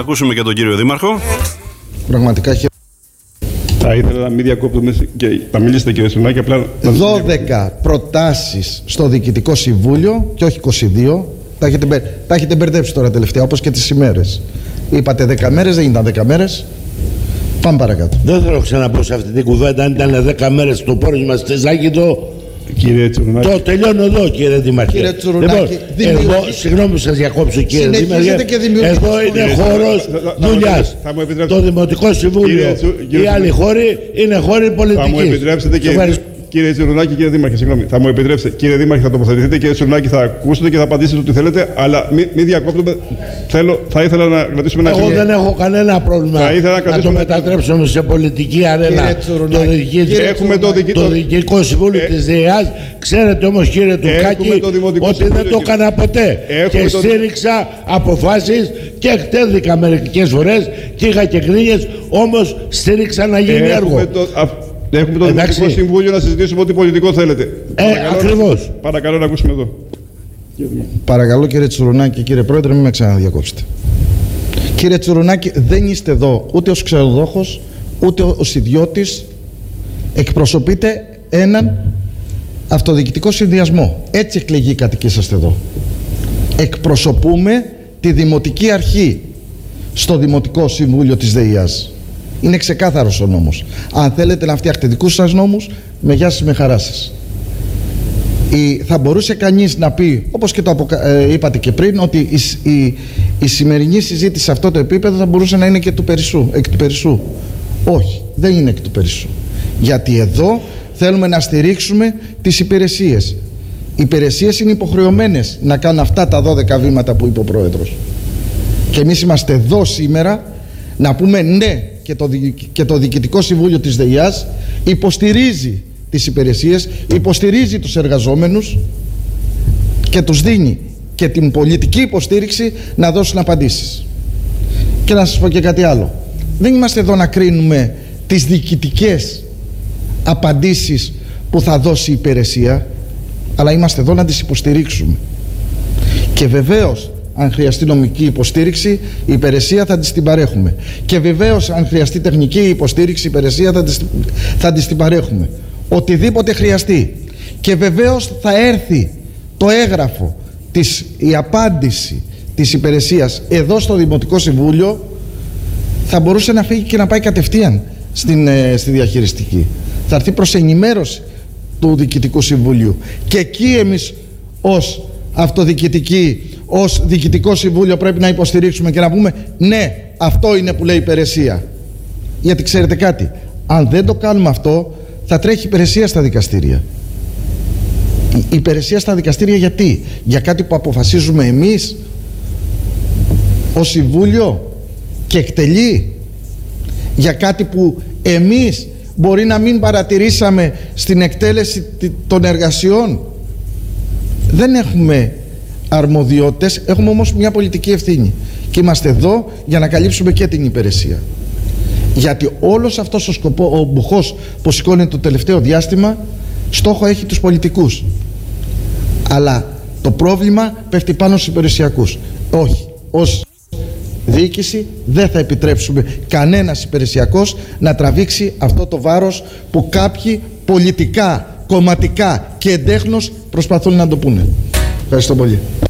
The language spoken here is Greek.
ακούσουμε και τον κύριο Δήμαρχο. Πραγματικά θα ήθελα να μην διακόπτουμε και να μιλήσετε, κύριε Στουρνάκη. Απλά 12 προτάσεις στο Διοικητικό Συμβούλιο και όχι 22. Τα έχετε μπερδέψει τώρα τελευταία, όπως και τις ημέρες. Είπατε 10 μέρες, δεν ήταν 10 μέρες. Πάμε παρακάτω. Δεν θέλω να ξαναπώ σε αυτή την κουβέντα. Αν ήταν 10 μέρες το πόρισμα στη Ζάκητο. Κύριε Τσουρνάκη. Το τελειώνω εδώ, κύριε Δήμαρχε. Κύριε Τσουρνάκη, εδώ, συγγνώμη που σας διακόψω, κύριε Δήμαρχε. Εδώ είναι χώρος δουλειάς. Το Δημοτικό Συμβούλιο, οι άλλοι χώροι είναι χώροι πολιτικής. Θα μου επιτρέψετε, κύριε Τσουρνάκη, κύριε Δήμαρχε, συγγνώμη. Θα μου επιτρέψετε, κύριε Δήμαρχε, θα τοποθετηθείτε, κύριε Τσουρνάκη, θα ακούσετε και θα απαντήσετε ό,τι θέλετε, αλλά μην διακόπτουμε. Θα ήθελα να κρατήσουμε ένα. Εγώ δεν έχω κανένα πρόβλημα να το μετατρέψουμε σε πολιτική αρένα. Το Διοικητικό Συμβούλιο της ΔΕΙΑΣ. Ξέρετε όμως, κύριε Τουρκάκη, ότι δεν το έκανα ποτέ. Και στήριξα αποφάσεις και εκτέθηκα μερικές φορές και είχα και γκρίνιες, όμως στήριξα να γίνει έργο. Έχουμε το Δημοτικό Συμβούλιο να συζητήσουμε ό,τι πολιτικό θέλετε. Ακριβώς. Παρακαλώ να ακούσουμε εδώ. Παρακαλώ, κύριε Τσουρουνάκη, κύριε Πρόεδρε, μην με ξαναδιακόψετε. Κύριε Τσουρουνάκη, δεν είστε εδώ ούτε ως ξενοδόχος, ούτε ως ιδιώτης. Εκπροσωπείτε έναν αυτοδιοικητικό συνδυασμό. Έτσι εκλεγήκατε και είσαστε εδώ. Εκπροσωπούμε τη Δημοτική Αρχή στο Δημοτικό Συμβούλιο της ΔΕΙΑΣ. Είναι ξεκάθαρος ο νόμος. Αν θέλετε να φτιάχετε δικούς σας νόμους, με γεια σας, με χαρά σας. Θα μπορούσε κανείς να πει, όπως και το είπατε και πριν, ότι η σημερινή συζήτηση σε αυτό το επίπεδο θα μπορούσε να είναι και εκ του περισσού. Όχι, δεν είναι εκ του περισσού. Γιατί εδώ θέλουμε να στηρίξουμε τις υπηρεσίες. Οι υπηρεσίες είναι υποχρεωμένες να κάνουν αυτά τα 12 βήματα που είπε ο Πρόεδρος. Και εμείς είμαστε εδώ σήμερα να πούμε ναι, και το Διοικητικό Συμβούλιο της ΔΕΙΑΣ υποστηρίζει τις υπηρεσίες, υποστηρίζει τους εργαζόμενους και τους δίνει και την πολιτική υποστήριξη να δώσουν απαντήσεις. Και να σας πω και κάτι άλλο. Δεν είμαστε εδώ να κρίνουμε τις διοικητικές απαντήσεις που θα δώσει η υπηρεσία, αλλά είμαστε εδώ να τις υποστηρίξουμε. Και βεβαίως, αν χρειαστεί νομική υποστήριξη, η υπηρεσία θα της την παρέχουμε. Και βεβαίως, αν χρειαστεί τεχνική υποστήριξη, η υπηρεσία θα της την παρέχουμε. Οτιδήποτε χρειαστεί. Και βεβαίως θα έρθει το έγγραφο, η απάντηση της υπηρεσίας εδώ στο Δημοτικό Συμβούλιο. Θα μπορούσε να φύγει και να πάει κατευθείαν στη διαχειριστική. Θα έρθει προς ενημέρωση του Διοικητικού Συμβουλίου. Και εκεί εμείς ως Διοικητικό Συμβούλιο πρέπει να υποστηρίξουμε και να πούμε ναι, αυτό είναι που λέει η υπηρεσία. Γιατί ξέρετε κάτι, αν δεν το κάνουμε αυτό, θα τρέχει υπηρεσία στα δικαστήρια. Η υπηρεσία στα δικαστήρια γιατί? Για κάτι που αποφασίζουμε εμείς ως Συμβούλιο και εκτελεί? Για κάτι που εμείς μπορεί να μην παρατηρήσαμε στην εκτέλεση των εργασιών? Δεν έχουμε αρμοδιότητες, έχουμε όμως μια πολιτική ευθύνη και είμαστε εδώ για να καλύψουμε και την υπηρεσία. Γιατί όλος αυτός ο μπουχός που σηκώνει το τελευταίο διάστημα στόχο έχει τους πολιτικούς, αλλά το πρόβλημα πέφτει πάνω στους υπηρεσιακούς. Όχι, ως διοίκηση δεν θα επιτρέψουμε κανένας υπηρεσιακός να τραβήξει αυτό το βάρος που κάποιοι πολιτικά, κομματικά και εντέχνος προσπαθούν να το πούνε. Ευχαριστώ πολύ.